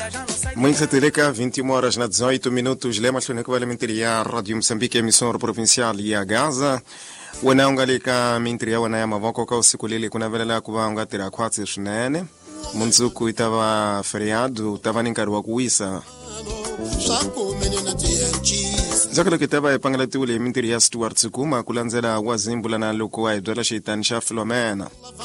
Muito teleka, 21 horas na 18 minutos. Lema shoneko vale mintiria Radio Moçambique, emissora provincial ya Gaza. Wanaungalika mintiria wanayama voko kwa usiku lili kuna vele la kuvaunga tira kwatsi shunene. Munzuku itava feriado, itava ninkari wa kuwisa. Zakalo kitaba ipangala tule mintiria Stuart Sukuma kulanzela wazimbula na luku wa idola shaitan Shafilomena.